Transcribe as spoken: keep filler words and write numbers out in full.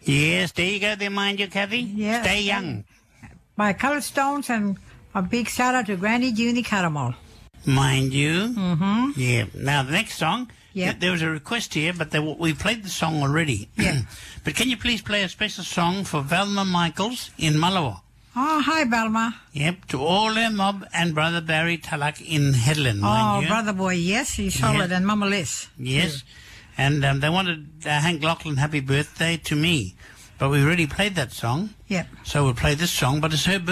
Yes, there you go there, mind you, Kathy. Yeah. Stay young. By Coloured Stones, and a big shout out to Granny Junie Caramel. Mind you. Mm-hmm. Yeah. Now, the next song, Yeah. th- there was a request here, but they, we played the song already. Yeah. But can you please play a special song for Velma Michaels in Malawa? Oh, hi, Belma. Yep, to all their mob and Brother Barry Talak in Headland, mind Oh, you. brother boy, yes, he's solid, Yeah. and Mama Liz. Yes. And um, they wanted uh, Hank Lachlan Happy Birthday to me. But we already played that song. Yep. So we'll play this song, but it's her birthday.